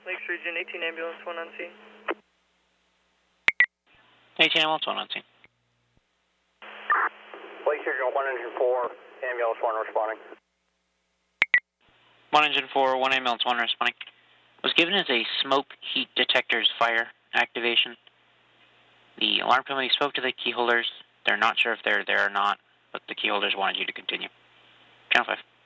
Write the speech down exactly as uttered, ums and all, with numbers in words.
Lakes Region, eighteen ambulance, one on scene. eighteen ambulance, one on scene. Lakes Region, one engine four, ambulance one responding. one engine four, one ambulance one responding. Was given as a smoke heat detectors fire activation. The alarm company spoke to the key holders. They're not sure if they're there or not, but the key holders wanted you to continue. Channel five.